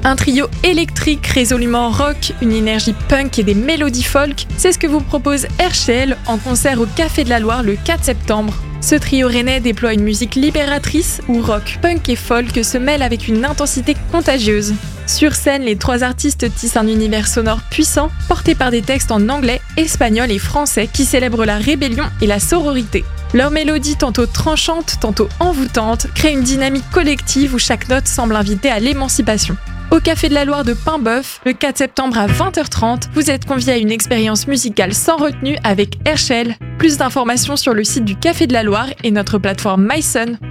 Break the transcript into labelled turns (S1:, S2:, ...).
S1: Un trio électrique résolument rock, une énergie punk et des mélodies folk, c'est ce que vous propose Herschel en concert au Café de la Loire le 4 septembre. Ce trio rennais déploie une musique libératrice où rock, punk et folk se mêlent avec une intensité contagieuse. Sur scène, les trois artistes tissent un univers sonore puissant, porté par des textes en anglais, espagnol et français qui célèbrent la rébellion et la sororité. Leur mélodie, tantôt tranchante, tantôt envoûtante, crée une dynamique collective où chaque note semble inviter à l'émancipation. Au Café de la Loire de Paimboeuf, le 4 septembre à 20h30, vous êtes conviés à une expérience musicale sans retenue avec Herschel. Plus d'informations sur le site du Café de la Loire et notre plateforme myson.